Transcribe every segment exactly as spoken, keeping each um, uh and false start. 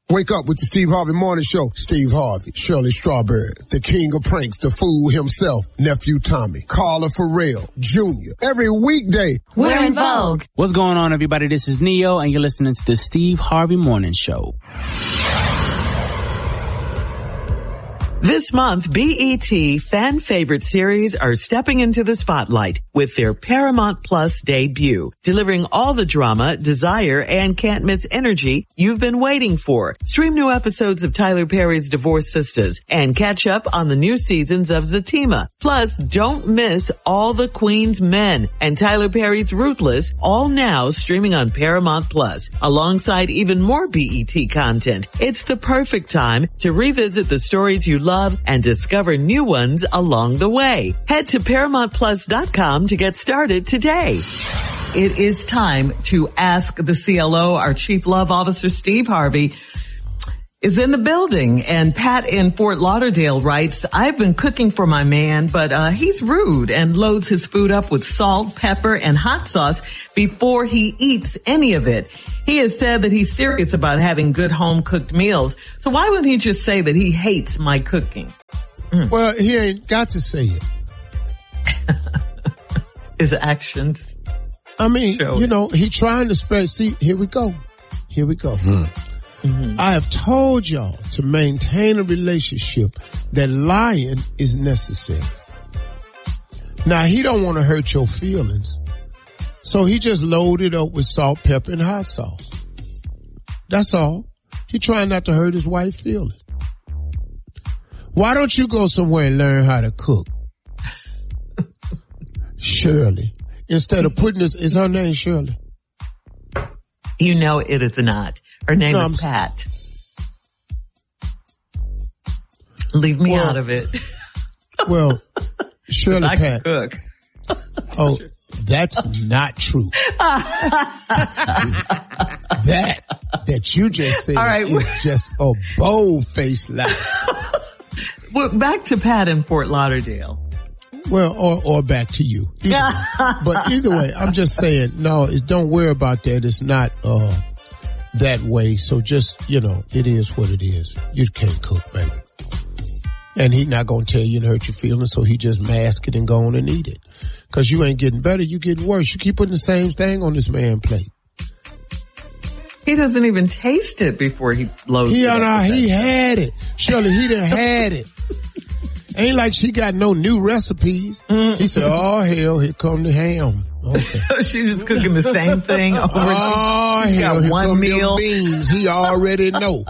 Wake up with the Steve Harvey Morning Show. Steve Harvey, Shirley Strawberry, the king of pranks, the fool himself, Nephew Tommy, Carla Farrell, Junior Every weekday. We're in vogue. What's going on, everybody? This is Neo, and you're listening to the Steve Harvey Morning Show. This month, B E T fan favorite series are stepping into the spotlight with their Paramount Plus debut, delivering all the drama, desire, and can't miss energy you've been waiting for. Stream new episodes of Tyler Perry's Divorced Sisters and catch up on the new seasons of Zatima. Plus, don't miss All the Queen's Men and Tyler Perry's Ruthless, all now streaming on Paramount Plus, alongside even more B E T content. It's the perfect time to revisit the stories you love and discover new ones along the way. Head to Paramount Plus dot com to get started today. It is time to ask the C L O. Our Chief Love Officer, Steve Harvey, is in the building. And Pat in Fort Lauderdale writes, I've been cooking for my man, but uh he's rude and loads his food up with salt, pepper, and hot sauce before he eats any of it. He has said that he's serious about having good home-cooked meals. So why wouldn't he just say that he hates my cooking? Mm. Well, he ain't got to say it. His actions. I mean, you know, he trying to spread. See, here we go. Here we go. Mm. Mm-hmm. I have told y'all to maintain a relationship that lying is necessary. Now, he don't want to hurt your feelings. So he just loaded up with salt, pepper, and hot sauce. That's all. He trying not to hurt his wife's feelings. Why don't you go somewhere and learn how to cook? Shirley. Instead of putting this, is her name Shirley? You know it is not. Her name no, is I'm, Pat. Leave me well, out of it. Well, Shirley I Pat. Can cook. Oh, that's not true. that that you just said All right. is just a bold-faced lie. Well, back to Pat in Fort Lauderdale. Well, or or back to you. Either but either way, I'm just saying, no, it's, don't worry about that. It's not uh that way. So just, you know, it is what it is. You can't cook, baby. And he's not going to tell you and hurt your feelings, so he just mask it and go on and eat it. Because you ain't getting better, you getting worse. You keep putting the same thing on this man's plate. He doesn't even taste it before he loads he, it up. Uh, he had it. Shirley, he done had it. Ain't like she got no new recipes. Mm-hmm. He said, oh, hell, here come the ham. Okay. So she's just cooking the same thing over Oh, She's hell, got here one come meal. them beans. He already know.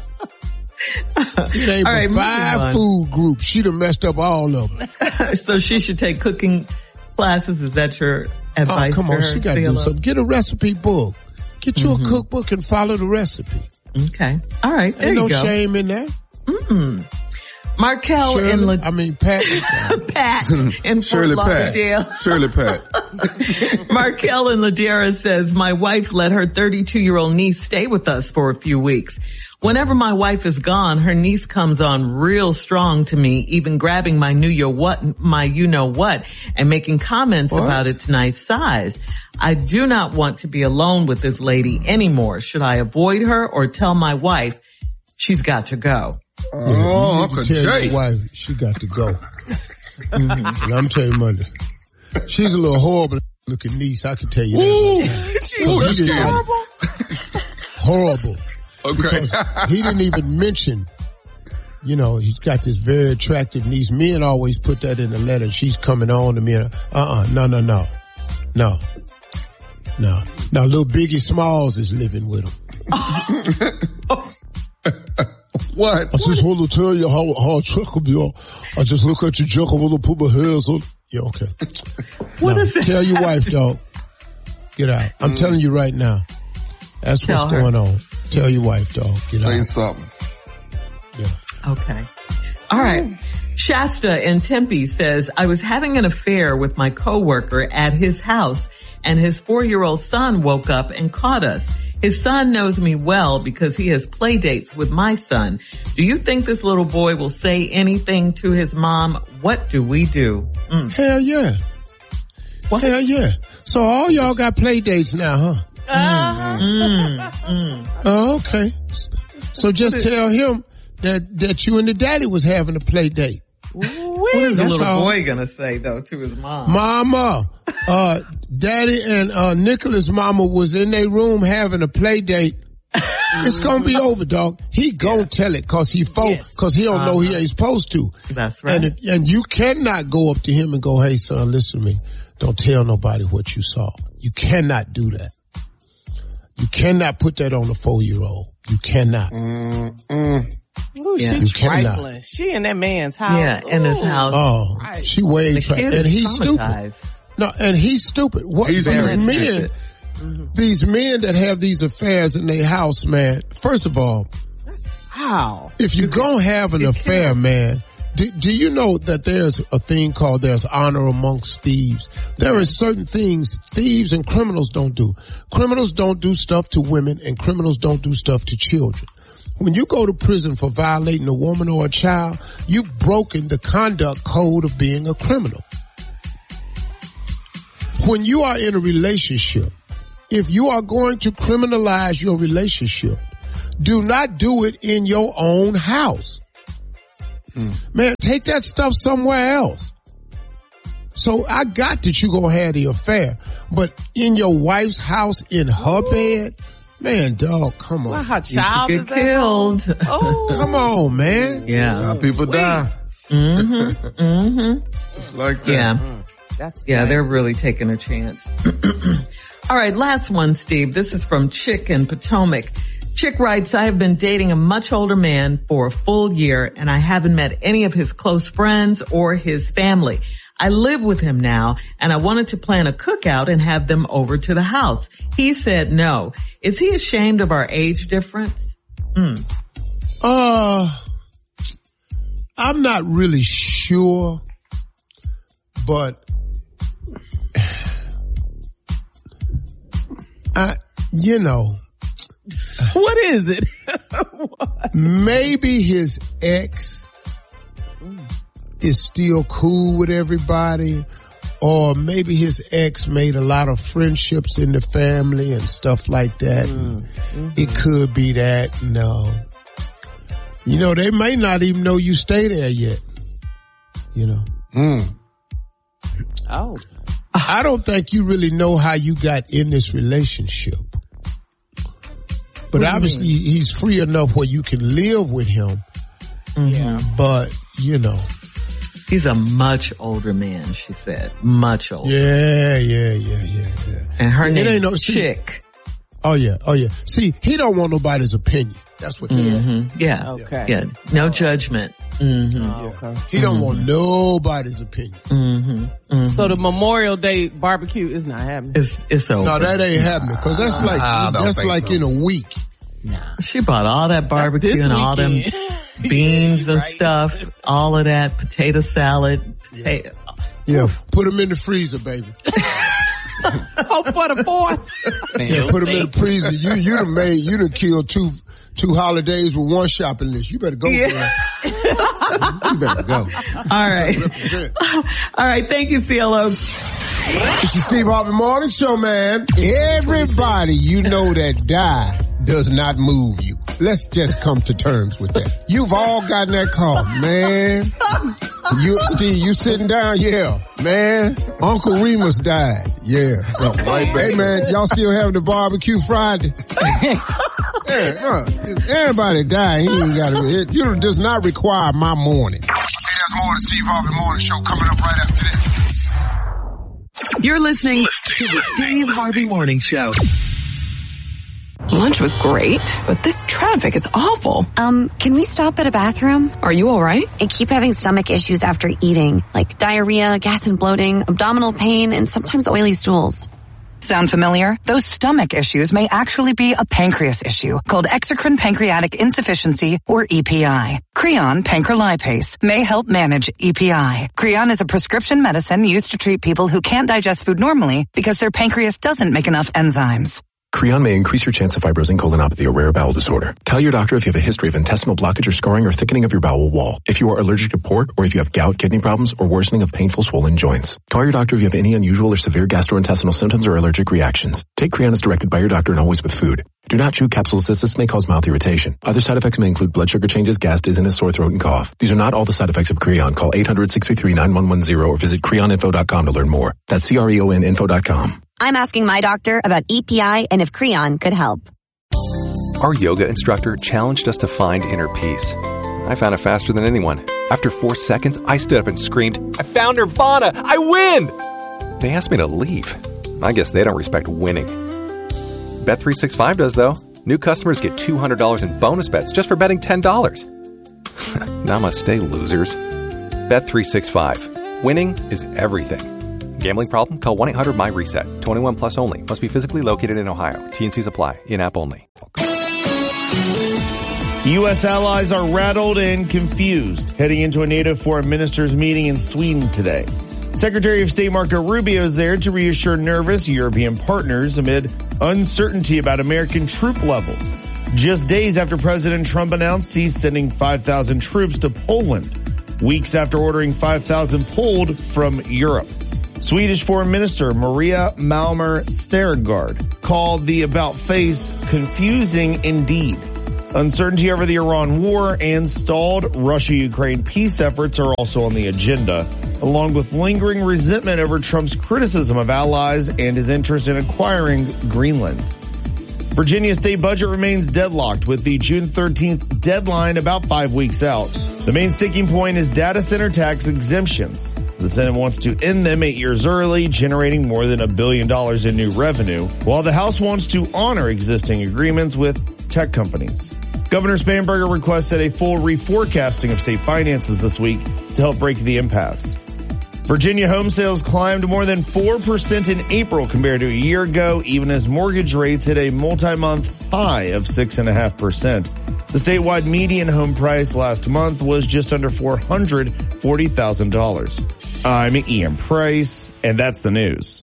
He ain't right, five food groups. She done messed up all of them. So she should take cooking classes. Is that your advice? Oh, come on. for her, She got to do something. Get a recipe book. Get you mm-hmm. a cookbook and follow the recipe. Okay. All right. There ain't you no go. shame in that. Mm-mm. Markel Shirley, and La- I mean Pat. Pat in Fort Shirley Lauderdale. Pat. Shirley Pat. Markel in Ladera says, my wife let her thirty-two-year-old niece stay with us for a few weeks. Whenever my wife is gone, her niece comes on real strong to me, even grabbing my new yo what, my you know what, and making comments what? about its nice size. I do not want to be alone with this lady anymore. Should I avoid her or tell my wife she's got to go? Oh, yeah, Uncle tell Jay. your wife she got to go. Mm-hmm. And I'm telling you, mother, she's a little horrible looking niece. I can tell you Ooh, that. She was he horrible. Horrible. Okay. Because he didn't even mention, you know, he's got this very attractive niece. Men always put that in the letter. She's coming on to me. Uh-uh. No, no, no. No. No. Now, little Biggie Smalls is living with him. What? I just want to tell you how, how I check of you. I just look at your junk. I want to put my hands on. Yeah, okay. What now, is it? Tell your wife, dog. Get out. I'm mm. telling you right now. That's tell what's her. going on. Tell your wife, dog. Get Say out. something. Yeah. Okay. All right. Shasta in Tempe says, I was having an affair with my coworker at his house, and his four-year-old son woke up and caught us. His son knows me well because he has play dates with my son. Do you think this little boy will say anything to his mom? What do we do? Mm. Hell yeah. What? Hell yeah. So all y'all got play dates now, huh? Uh, mm, mm. Oh, okay. So just tell him that, that you and the daddy was having a play date. What is the little all. boy gonna say though to his mom? Mama, uh, daddy and, uh, Nicholas' mama was in their room having a play date. It's gonna be over, dog. He gon' yeah. tell it cause he fo- yes. cause he don't uh-huh. know he ain't supposed to. That's right. And, if, and you cannot go up to him and go, hey son, listen to me. Don't tell nobody what you saw. You cannot do that. You cannot put that on a four-year-old. You cannot. Mm-mm. Ooh, yeah. she's trifling. She in that man's house. Yeah, in his house. Oh, right. She way trifling. And he's stupid. No, and he's stupid. What he's these men, mm-hmm. these men that have these affairs in their house, man, first of all, how? If you gonna have an affair, man, do, do you know that there's a thing called there's honor amongst thieves? There are certain things thieves and criminals don't do. Criminals don't do stuff to women and criminals don't do stuff to children. When you go to prison for violating a woman or a child, you've broken the conduct code of being a criminal. When you are in a relationship, if you are going to criminalize your relationship, do not do it in your own house. Hmm. Man, take that stuff somewhere else. So I got that you gonna have the affair, but in your wife's house, in her bed, man, dog, come on. Well, her child you is get killed. Oh, come on, man. Yeah, some people Wait. die. Mm-hmm. Mm-hmm. Like that. Yeah, mm. That's yeah, they're really taking a chance. All right, last one, Steve. This is from Chick in Potomac. Chick writes, I have been dating a much older man for a full year and I haven't met any of his close friends or his family. I live with him now and I wanted to plan a cookout and have them over to the house. He said no. Is he ashamed of our age difference? Mm. Uh, I'm not really sure, but I, you know. What is it? What? Maybe his ex is still cool with everybody, or maybe his ex made a lot of friendships in the family and stuff like that. Mm-hmm. It could be that. No. You know, they may not even know you stay there yet. You know. Mm. Oh. I don't think you really know how you got in this relationship. But obviously mean? he's free enough where you can live with him. Yeah. But, you know. He's a much older man, she said. Much older. Yeah, yeah, yeah, yeah, yeah. And her yeah, name is no, Chick. Oh yeah, oh yeah. See, he don't want nobody's opinion. That's what they mm-hmm. want. Yeah. Okay. Yeah. No judgment. Mm-hmm. Oh, okay. He mm-hmm. don't want nobody's opinion. Mm-hmm. Mm-hmm. So the Memorial Day barbecue is not happening. It's, it's over. No, that ain't happening because that's like uh, that's like so. in a week. Nah. She bought all that barbecue and all them beans and right. stuff, all of that potato salad. Potato. Yeah, yeah. Put them in the freezer, baby. Oh, for the fourth. Yeah, put them in the freezer. You you done made you done killed two two holidays with one shopping list. You better go. Yeah. You better go. All right. All right. Thank you, C L O. This is Steve Harvey Morning Show, man. Everybody you know that died does not move you. Let's just come to terms with that. You've all gotten that call, man. You, Steve, you sitting down? Yeah, man. Uncle Remus died. Yeah. Hey, man, y'all still having the barbecue Friday? Yeah, uh, everybody died. He ain't got to. It, you does not require my morning. Hey, that's more of the Steve Harvey Morning Show coming up right after this. You're listening to the Steve Harvey Morning Show. Lunch was great, but this traffic is awful. Um, can we stop at a bathroom? Are you alright? I keep having stomach issues after eating, like diarrhea, gas and bloating, abdominal pain, and sometimes oily stools. Sound familiar? Those stomach issues may actually be a pancreas issue called exocrine pancreatic insufficiency, or E P I. Creon pancrelipase may help manage E P I. Creon is a prescription medicine used to treat people who can't digest food normally because their pancreas doesn't make enough enzymes. Creon may increase your chance of fibrosing colonopathy or rare bowel disorder. Tell your doctor if you have a history of intestinal blockage or scarring or thickening of your bowel wall. If you are allergic to pork or if you have gout, kidney problems, or worsening of painful swollen joints. Call your doctor if you have any unusual or severe gastrointestinal symptoms or allergic reactions. Take Creon as directed by your doctor and always with food. Do not chew capsules as this may cause mouth irritation. Other side effects may include blood sugar changes, gas, dizziness, sore throat, and cough. These are not all the side effects of Creon. Call eight hundred, six three three, nine one one zero or visit creon info dot com to learn more. That's C R E O N info dot com. I'm asking my doctor about E P I and if Creon could help. Our yoga instructor challenged us to find inner peace. I found it faster than anyone. After four seconds, I stood up and screamed, "I found Nirvana! I win!" They asked me to leave. I guess they don't respect winning. Bet three sixty-five does, though. New customers get two hundred dollars in bonus bets just for betting ten dollars. Namaste, losers. Bet three sixty-five. Winning is everything. Gambling problem? Call one eight hundred my reset. twenty-one plus only. Must be physically located in Ohio. T N Cs apply. In-app only. U S allies are rattled and confused heading into a NATO foreign ministers meeting in Sweden today. Secretary of State Marco Rubio is there to reassure nervous European partners amid uncertainty about American troop levels. Just days after President Trump announced he's sending five thousand troops to Poland, weeks after ordering five thousand pulled from Europe. Swedish Foreign Minister Maria Malmer Stergard called the about-face confusing indeed. Uncertainty over the Iran war and stalled Russia-Ukraine peace efforts are also on the agenda, along with lingering resentment over Trump's criticism of allies and his interest in acquiring Greenland. Virginia's state budget remains deadlocked with the June thirteenth deadline about five weeks out. The main sticking point is data center tax exemptions. The Senate wants to end them eight years early, generating more than a billion dollars in new revenue, while the House wants to honor existing agreements with tech companies. Governor Spanberger requested a full reforecasting of state finances this week to help break the impasse. Virginia home sales climbed more than four percent in April compared to a year ago, even as mortgage rates hit a multi-month high of six point five percent. The statewide median home price last month was just under four hundred forty thousand dollars. I'm Ian Price, and that's the news.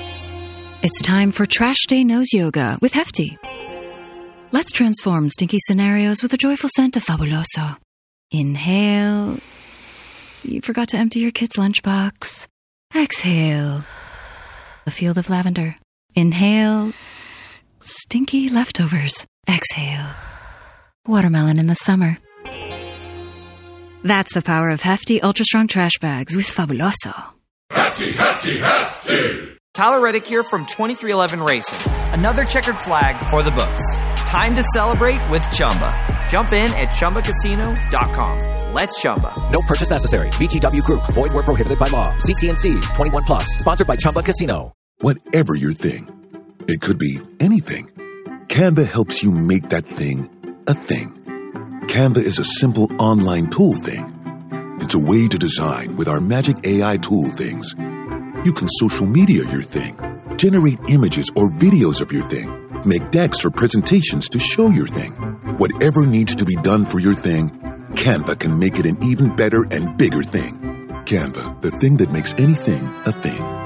It's time for Trash Day Nose Yoga with Hefty. Let's transform stinky scenarios with the joyful scent of Fabuloso. Inhale. You forgot to empty your kid's lunchbox. Exhale. A field of lavender. Inhale. Stinky leftovers. Exhale. Watermelon in the summer. That's the power of Hefty Ultra Strong Trash Bags with Fabuloso. Hefty, Hefty, Hefty! Tyler Reddick here from twenty-three eleven Racing. Another checkered flag for the books. Time to celebrate with Chumba. Jump in at Chumba Casino dot com. Let's Chumba. No purchase necessary. V G W Group. Void where prohibited by law. See T N Cs. twenty-one plus. Sponsored by Chumba Casino. Whatever your thing, it could be anything. Canva helps you make that thing a thing. Canva is a simple online tool thing. It's a way to design with our magic A I tool things. You can social media your thing, generate images or videos of your thing, make decks for presentations to show your thing. Whatever needs to be done for your thing, Canva can make it an even better and bigger thing. Canva, the thing that makes anything a thing.